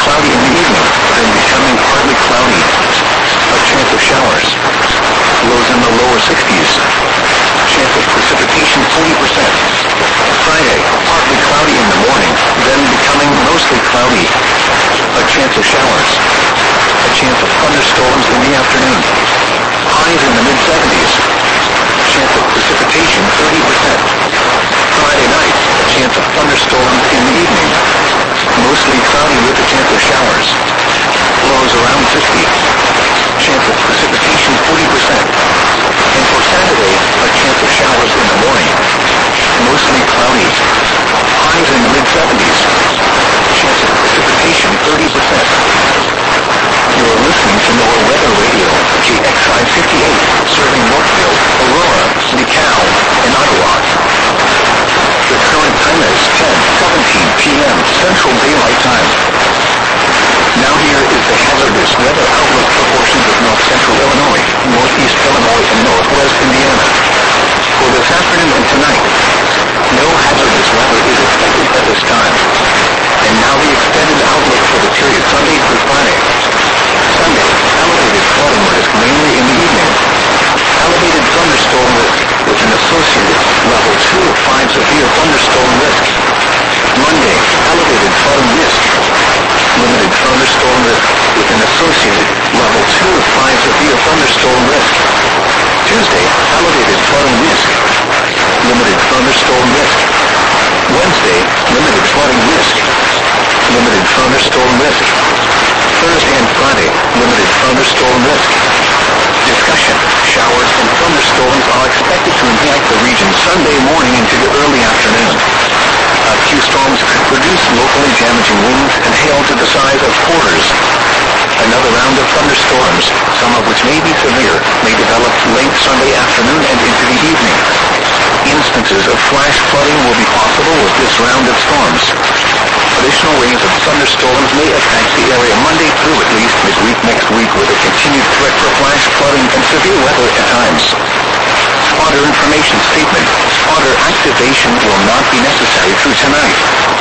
cloudy in the evening, then becoming partly cloudy. A chance of showers. Lows in the lower 60s. Chance of precipitation 40%. Friday, partly cloudy in the morning, then becoming mostly cloudy. A chance of showers. A chance of thunderstorms in the afternoon. Highs in the mid-70s. Chance of precipitation 30%. Friday night, a chance of thunderstorms in the evening. Mostly cloudy with a chance of showers. Lows around 50. Chance of precipitation 40%. And for Saturday, a chance of showers in the morning. Mostly cloudy. Highs in the mid-70s. Chance of precipitation 30%. You are listening to NOAA Weather Radio, KXI 58, serving Northfield, Aurora, DeKalb, and Ottawa. The current time is 10:17 p.m. Central Daylight Time. Now here is the hazardous weather outlook for portions of north central Illinois, northeast Illinois, and northwest Indiana. For this afternoon and tonight, no hazardous weather is expected at this time. And now the extended outlook for the period Sunday through Friday. Sunday, elevated flooding risk mainly in the evening. Elevated thunderstorm risk with an associated level 2 of 5 severe thunderstorm risk. Monday, elevated flooding risk. Limited thunderstorm risk with an associated level 2 of 5 severe thunderstorm risk. Tuesday, elevated flooding risk. Limited thunderstorm risk. Wednesday, limited flooding risk. Limited thunderstorm risk. Thursday and Friday, limited thunderstorm risk. Discussion. Showers and thunderstorms are expected to impact the region Sunday morning into the early afternoon. A few storms could produce locally damaging winds and hail to the size of quarters. Another round of thunderstorms, some of which may be severe, may develop late Sunday afternoon and into the evening. Instances of flash flooding will be possible with this round of storms. Additional waves of thunderstorms may affect the area Monday through at least midweek next week with a continued threat for flash flooding and severe weather at times. Spotter information statement. Spotter activation will not be necessary through tonight.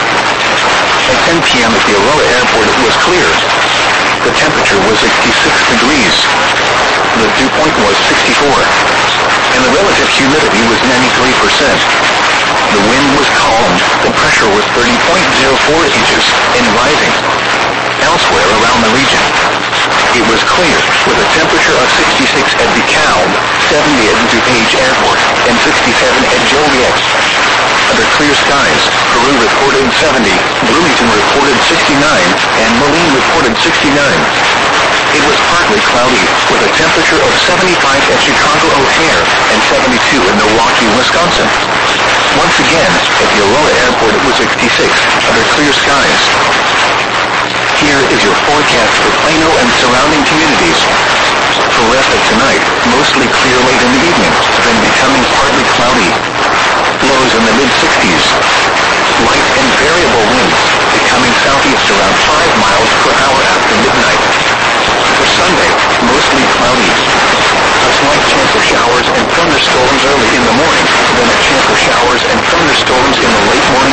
At 10 p.m. at the Aurora Airport it was clear. The temperature was 66 degrees. The dew point was 64. And the relative humidity was 93%. The wind was calm. The pressure was 30.04 inches and rising. Elsewhere around the region, it was clear with a temperature of 66 at DeKalb, 70 at DuPage Airport, and 67 at Joliet. Under clear skies, Peru reported 70, Bloomington reported 69, and Moline reported 69. It was partly cloudy, with a temperature of 75 at Chicago O'Hare and 72 in Milwaukee, Wisconsin. Once again, at the Aurora Airport it was 66, under clear skies. Here is your forecast for Plano and surrounding communities. For rest of tonight, mostly clear late in the evening, then becoming partly cloudy. Lows in the mid-60s. Light and variable winds, becoming southeast around 5 miles per hour after midnight. For Sunday, mostly cloudy. A slight chance of showers and thunderstorms early in the morning, then a chance of showers and thunderstorms in the late morning